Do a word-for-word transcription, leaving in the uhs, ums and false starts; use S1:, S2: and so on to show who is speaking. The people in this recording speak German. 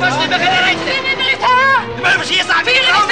S1: poste, begrijp je?
S2: We mogen ze hier staan.